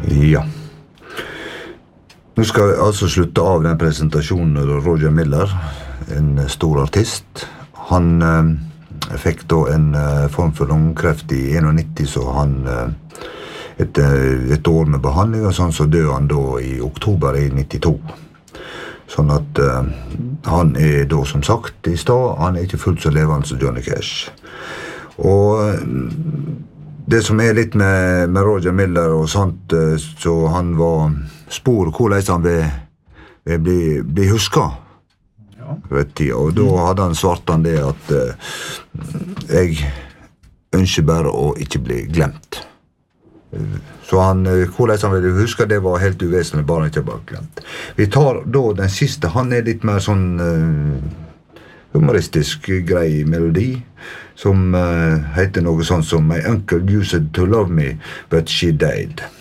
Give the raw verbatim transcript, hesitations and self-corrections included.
Ja. Nå skal jeg altså slutte av den presentasjonen av Roger Miller, en stor artist. Han eh, fikk da en eh, form for lungekreft i nittien, så han eh, etter et år med behandling, og sånn, så døde han da i oktober i nittito. Sånn at eh, han er da, som sagt i stad, han er ikke fullt så levende som Johnny Cash. Og det som er litt med, med Roger Miller og sånt, så han var spor hvordan han vil, vil bli, bli husket. Ja. Og da hadde han svart han det at uh, jeg ønsker bare å ikke bli glemt. Så han, hvordan han ville huske, det var helt uvesentlig, bare ikke bare glemt. Vi tar da den siste, han er litt mer sånn uh, humoristisk grei melodi, som uh, heter noe sånt som My uncle used to love me, but she died.